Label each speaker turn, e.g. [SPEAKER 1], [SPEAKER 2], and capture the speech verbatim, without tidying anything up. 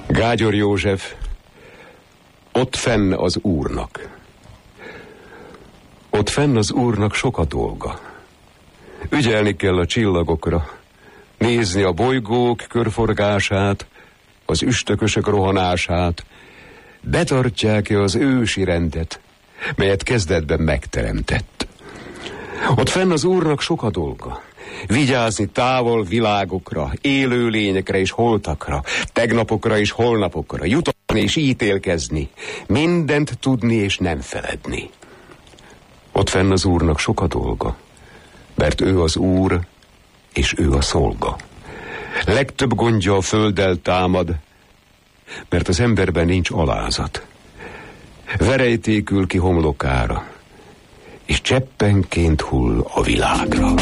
[SPEAKER 1] Gágyor József, ott fenn az Úrnak. Ott fenn az Úrnak sok a dolga. Ügyelni kell a csillagokra, nézni a bolygók körforgását, az üstökösök rohanását. Betartják-e az ősi rendet, melyet kezdetben megteremtett. Ott fenn az Úrnak sok a dolga. Vigyázni távol világokra, élő lényekre és holtakra, tegnapokra és holnapokra, jutatni és ítélkezni, mindent tudni és nem feledni. Ott fenn az Úrnak sok a dolga, mert ő az Úr, és ő a szolga. Legtöbb gondja a földdel támad, mert az emberben nincs alázat. Verejtékül ki homlokára, és cseppenként hull a világra.